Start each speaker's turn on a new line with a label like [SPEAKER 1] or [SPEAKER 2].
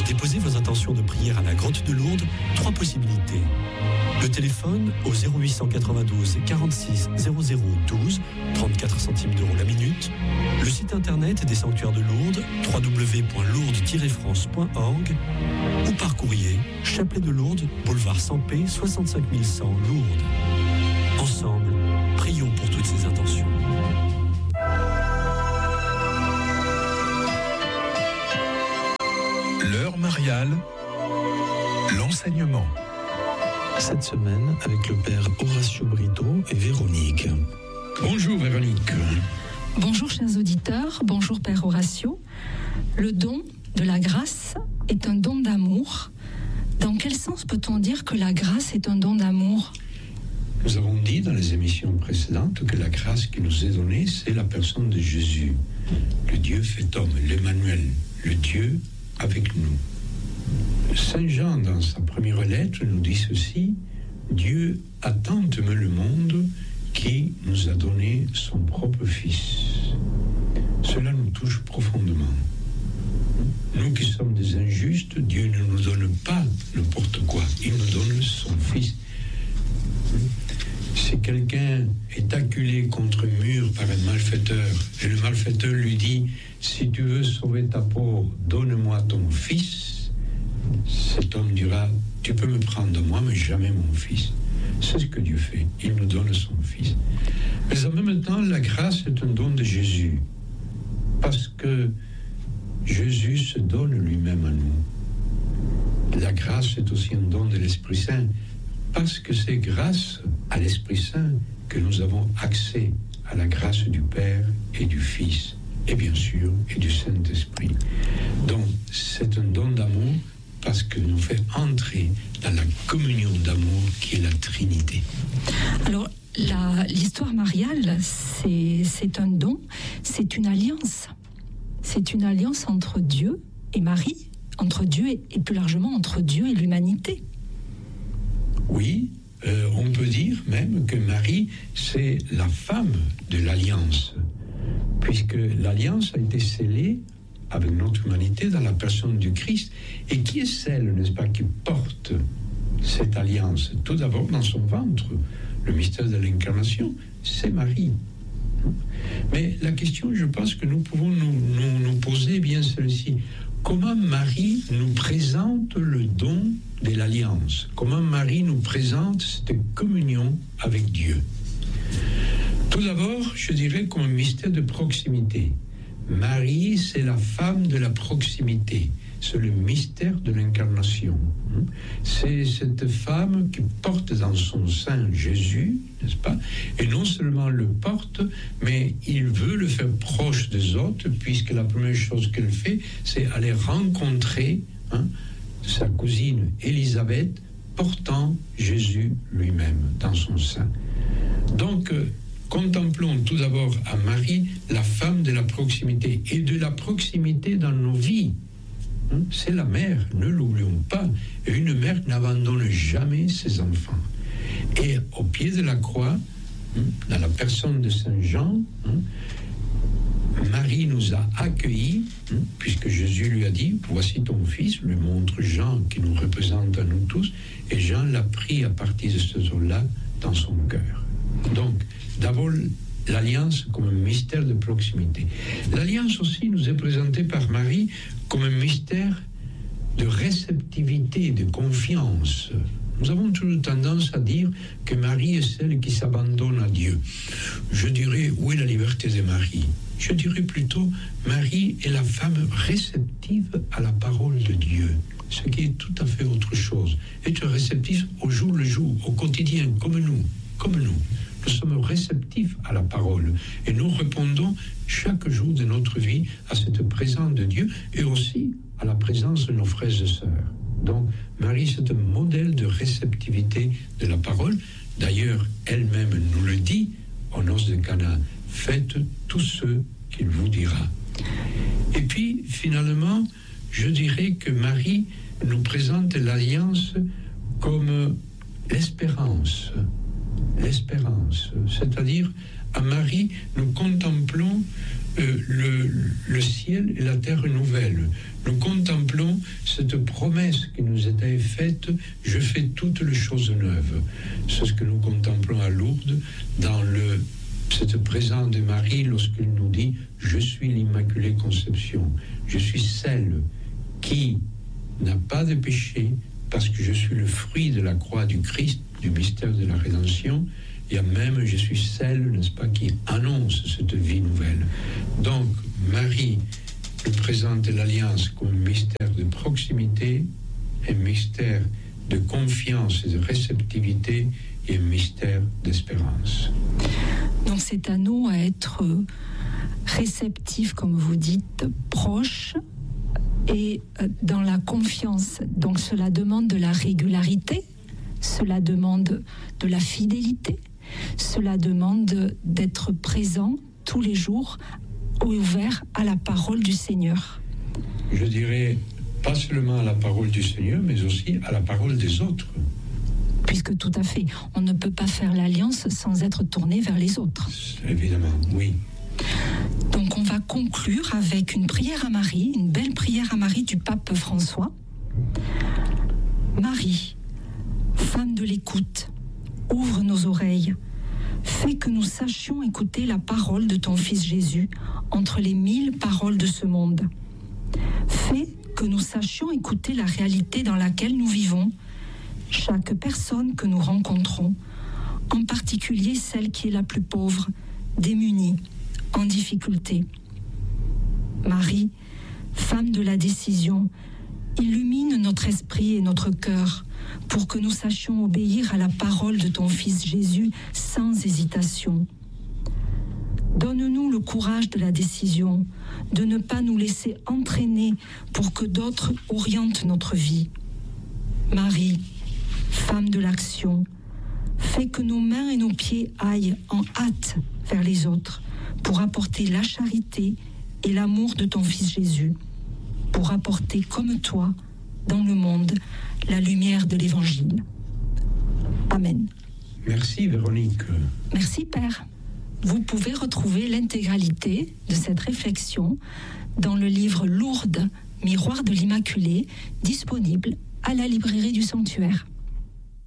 [SPEAKER 1] déposez vos intentions de prière à la Grotte de Lourdes, 3 possibilités. Le téléphone au 0892 46 0012, 34 centimes d'euros la minute. Le site internet des sanctuaires de Lourdes, www.lourdes-france.org, ou par courrier, Chapelet de Lourdes, boulevard Sampé, 65 100 Lourdes. Ensemble, prions pour toutes ces intentions.
[SPEAKER 2] L'heure mariale, l'enseignement.
[SPEAKER 1] Cette semaine, avec le père Horacio Brito et Véronique.
[SPEAKER 2] Bonjour Véronique.
[SPEAKER 3] Bonjour chers auditeurs, bonjour père Horacio. Le don de la grâce est un don d'amour. Dans quel sens peut-on dire que la grâce est un don d'amour ?
[SPEAKER 4] Nous avons dit dans les émissions précédentes que la grâce qui nous est donnée, c'est la personne de Jésus, le Dieu fait homme, l'Emmanuel, le Dieu avec nous. Saint Jean, dans sa première lettre, nous dit ceci: Dieu a tant aimé le monde qui nous a donné son propre Fils. Cela nous touche profondément. Nous qui sommes des injustes, Dieu ne nous donne pas n'importe quoi. Il nous donne son Fils. Si quelqu'un est acculé contre un mur par un malfaiteur, et le malfaiteur lui dit: si tu veux sauver ta peau, donne-moi ton Fils, cet homme dira: tu peux me prendre de moi, mais jamais mon Fils. C'est ce que Dieu fait, il nous donne son Fils. Mais en même temps, la grâce est un don de Jésus, parce que Jésus se donne lui-même à nous. La grâce est aussi un don de l'Esprit Saint, parce que c'est grâce à l'Esprit Saint que nous avons accès à la grâce du Père et du Fils, et bien sûr, et du Saint-Esprit. Donc, c'est un don d'amour parce que nous fait entrer dans la communion d'amour qui est la Trinité.
[SPEAKER 3] Alors, l'histoire mariale, c'est un don, c'est une alliance. C'est une alliance entre Dieu et Marie, entre Dieu et plus largement entre Dieu et l'humanité.
[SPEAKER 4] Oui, on peut dire même que Marie, c'est la femme de l'alliance, puisque l'alliance a été scellée avec notre humanité dans la personne du Christ. Et qui est celle, n'est-ce pas, qui porte cette alliance? Tout d'abord dans son ventre, le mystère de l'incarnation, c'est Marie. Mais la question, je pense que nous pouvons nous poser bien celle-ci. Comment Marie nous présente le don de l'alliance? Comment Marie nous présente cette communion avec Dieu? Tout d'abord, je dirais comme un mystère de proximité. Marie, c'est la femme de la proximité. C'est le mystère de l'incarnation. C'est cette femme qui porte dans son sein Jésus, n'est-ce pas? Et non seulement le porte, mais il veut le faire proche des autres, puisque la première chose qu'elle fait, c'est aller rencontrer sa cousine Élisabeth, portant Jésus lui-même dans son sein. Donc, contemplons tout d'abord à Marie, la femme de la proximité, et de la proximité dans nos vies. C'est la mère, ne l'oublions pas. Et une mère n'abandonne jamais ses enfants. Et au pied de la croix, dans la personne de Saint Jean, Marie nous a accueillis, puisque Jésus lui a dit: voici ton fils, lui montre Jean qui nous représente à nous tous, et Jean l'a pris à partir de ce jour-là dans son cœur. Donc, d'abord, l'alliance comme un mystère de proximité. L'alliance aussi nous est présentée par Marie comme un mystère de réceptivité, de confiance. Nous avons toujours tendance à dire que Marie est celle qui s'abandonne à Dieu. Je dirais, où est la liberté de Marie? Je dirais plutôt, Marie est la femme réceptive à la parole de Dieu, ce qui est tout à fait autre chose. Être réceptif au jour le jour, au quotidien, comme nous. Nous sommes réceptifs à la parole et nous répondons chaque jour de notre vie à cette présence de Dieu et aussi à la présence de nos frères et sœurs. Donc, Marie, c'est un modèle de réceptivité de la parole. D'ailleurs, elle-même nous le dit aux noces de Cana: faites tout ce qu'il vous dira. Et puis, finalement, je dirais que Marie nous présente l'alliance comme l'espérance, c'est-à-dire à Marie, nous contemplons le ciel et la terre nouvelle. Nous contemplons cette promesse qui nous était faite, je fais toutes les choses neuves. C'est ce que nous contemplons à Lourdes dans cette présence de Marie lorsqu'il nous dit « Je suis l'Immaculée Conception, je suis celle qui n'a pas de péché parce que je suis le fruit de la croix du Christ, du mystère de la rédemption, et même je suis celle, n'est-ce pas, qui annonce cette vie nouvelle. » Donc Marie nous présente l'Alliance comme un mystère de proximité, un mystère de confiance et de réceptivité et un mystère d'espérance.
[SPEAKER 3] Donc c'est à nous à être réceptifs, comme vous dites, proches et dans la confiance. Donc cela demande de la régularité, cela demande de la fidélité, cela demande d'être présent tous les jours, ouvert à la parole du Seigneur.
[SPEAKER 4] Je dirais pas seulement à la parole du Seigneur, mais aussi à la parole des autres.
[SPEAKER 3] Puisque tout à fait, on ne peut pas faire l'alliance sans être tourné vers les autres.
[SPEAKER 4] Évidemment, oui.
[SPEAKER 3] Donc on va conclure avec une prière à Marie, une belle prière à Marie du pape François. Marie, femme de l'écoute, ouvre nos oreilles. Fais que nous sachions écouter la parole de ton Fils Jésus entre les 1000 paroles de ce monde. Fais que nous sachions écouter la réalité dans laquelle nous vivons, chaque personne que nous rencontrons, en particulier celle qui est la plus pauvre, démunie, en difficulté. Marie, femme de la décision, illumine notre esprit et notre cœur pour que nous sachions obéir à la parole de ton Fils Jésus sans hésitation. Donne-nous le courage de la décision, de ne pas nous laisser entraîner pour que d'autres orientent notre vie. Marie, femme de l'action, fais que nos mains et nos pieds aillent en hâte vers les autres pour apporter la charité et l'amour de ton Fils Jésus, pour apporter comme toi dans le monde la lumière de l'Évangile. Amen.
[SPEAKER 4] Merci Véronique.
[SPEAKER 3] Merci Père. Vous pouvez retrouver l'intégralité de cette réflexion dans le livre Lourdes, Miroir de l'Immaculée, disponible à la librairie du Sanctuaire.